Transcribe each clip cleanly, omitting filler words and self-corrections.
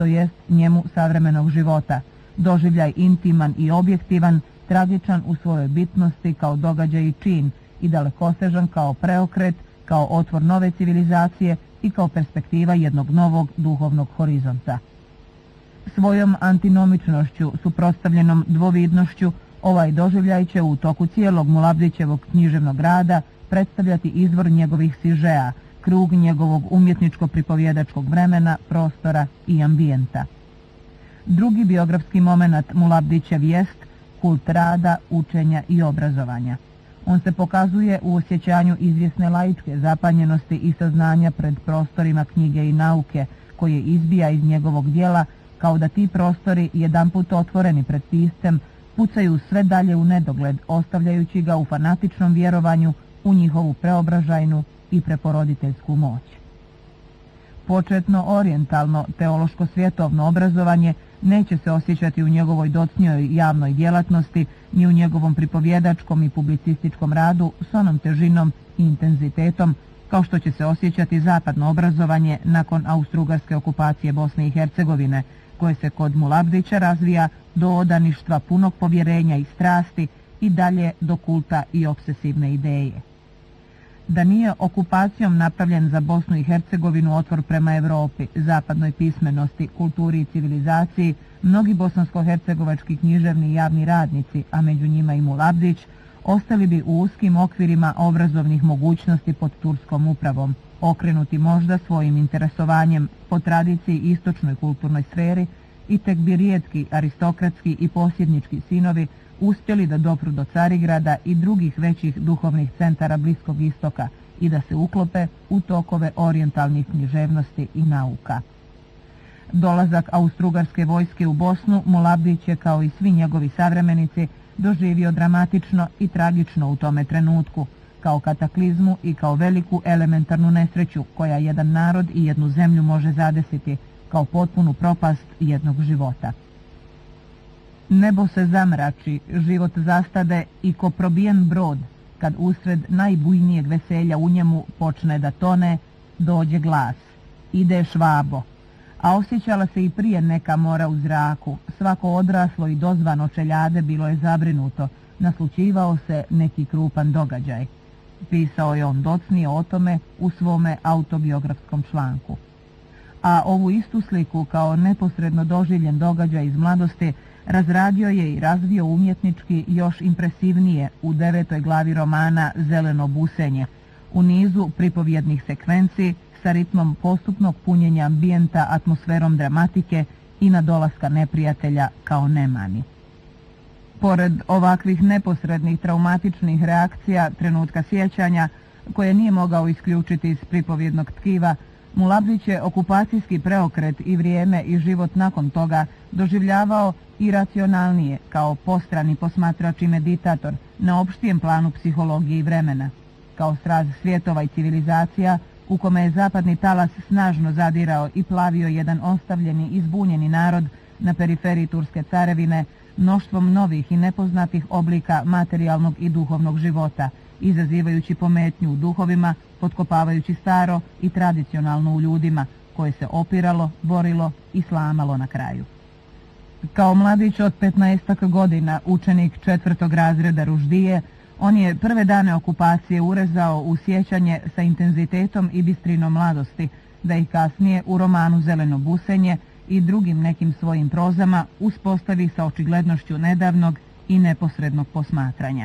to jest njemu savremenog života, doživljaj intiman i objektivan, tragičan u svojoj bitnosti kao događaj i čin i dalekosežan kao preokret, kao otvor nove civilizacije i kao perspektiva jednog novog duhovnog horizonta. Svojom antinomičnošću, suprotstavljenom dvovidnošću, ovaj doživljaj će u toku cijelog Mulabdićevog književnog rada predstavljati izvor njegovih sižea, krug njegovog umjetničko-pripovjedačkog vremena, prostora i ambijenta. Drugi biografski moment Mulabdićev jest kult rada, učenja i obrazovanja. On se pokazuje u osjećanju izvjesne laičke zapanjenosti i saznanja pred prostorima knjige i nauke, koje izbija iz njegovog djela, kao da ti prostori, jedanput otvoreni pred piscem, pucaju sve dalje u nedogled, ostavljajući ga u fanatičnom vjerovanju u njihovu preobražajnu i preporoditeljsku moć. Početno orijentalno teološko-svjetovno obrazovanje neće se osjećati u njegovoj docnjoj javnoj djelatnosti ni u njegovom pripovjedačkom i publicističkom radu s onom težinom i intenzitetom kao što će se osjećati zapadno obrazovanje nakon austrougarske okupacije Bosne i Hercegovine, koje se kod Mulabdića razvija do odaništva punog povjerenja i strasti i dalje do kulta i obsesivne ideje. Da nije okupacijom napravljen za Bosnu i Hercegovinu otvor prema Evropi, zapadnoj pismenosti, kulturi i civilizaciji, mnogi bosansko-hercegovački književni i javni radnici, a među njima i Mulabdić, ostali bi u uskim okvirima obrazovnih mogućnosti pod turskom upravom, okrenuti možda svojim interesovanjem po tradiciji istočnoj kulturnoj sferi i tek bi rijetki aristokratski i posjednički sinovi uspjeli da dopru do Carigrada i drugih većih duhovnih centara Bliskog istoka i da se uklope u tokove orijentalnih književnosti i nauka. Dolazak austrougarske vojske u Bosnu Mulabdić je, kao i svi njegovi savremenici, doživio dramatično i tragično u tome trenutku, kao kataklizmu i kao veliku elementarnu nesreću koja jedan narod i jednu zemlju može zadesiti, kao potpunu propast jednog života. Nebo se zamrači, život zastade i ko probijen brod, kad usred najbujnijeg veselja u njemu počne da tone, dođe glas: ide Švabo. A osjećala se i prije neka mora u zraku, svako odraslo i dozvano čeljade bilo je zabrinuto, naslućivao se neki krupan događaj. Pisao je on docnije o tome u svome autobiografskom članku. A ovu istu sliku kao neposredno doživljen događaj iz mladosti razradio je i razvio umjetnički još impresivnije u 9. glavi romana Zeleno busenje, u nizu pripovjednih sekvenci sa ritmom postupnog punjenja ambijenta, atmosferom dramatike i nadolaska neprijatelja kao nemani. Pored ovakvih neposrednih traumatičnih reakcija trenutka sjećanja, koje nije mogao isključiti iz pripovjednog tkiva, Mulabdić je okupacijski preokret i vrijeme i život nakon toga doživljavao i racionalnije, kao postrani posmatrač i meditator na opštijem planu psihologije i vremena, kao straz svjetova i civilizacija u kome je zapadni talas snažno zadirao i plavio jedan ostavljeni i zbunjeni narod na periferiji Turske carevine mnoštvom novih i nepoznatih oblika materijalnog i duhovnog života, izazivajući pometnju u duhovima, potkopavajući staro i tradicionalno u ljudima, koje se opiralo, borilo i slamalo na kraju. Kao mladić od 15 godina, učenik 4. razreda Ruždije, on je prve dane okupacije urezao u sjećanje sa intenzitetom i bistrinom mladosti, da ih kasnije u romanu Zeleno busenje i drugim nekim svojim prozama uspostavi sa očiglednošću nedavnog i neposrednog posmatranja.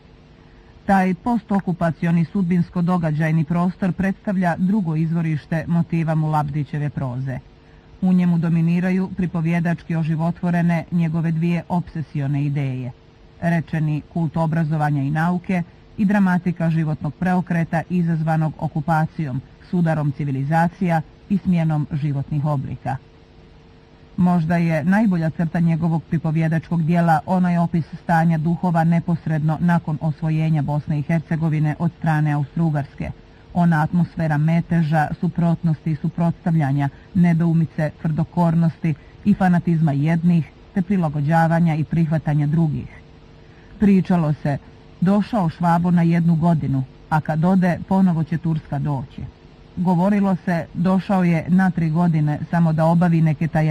Taj postokupacioni sudbinsko-događajni prostor predstavlja drugo izvorište motiva Mulabdićeve proze. U njemu dominiraju pripovjedački oživotvorene njegove dvije obsesione ideje: rečeni kult obrazovanja i nauke i dramatika životnog preokreta izazvanog okupacijom, sudarom civilizacija i smjenom životnih oblika. Možda je najbolja crta njegovog pripovjedačkog dijela onaj opis stanja duhova neposredno nakon osvojenja Bosne i Hercegovine od strane Austrougarske. Ona atmosfera meteža, suprotnosti i suprotstavljanja, nedoumice, tvrdokornosti i fanatizma jednih, te prilagođavanja i prihvatanja drugih. Pričalo se: došao Švabo na 1 godinu, a kad ode ponovo će Turska doći. Govorilo se: došao je na 3 godine samo da obavi neke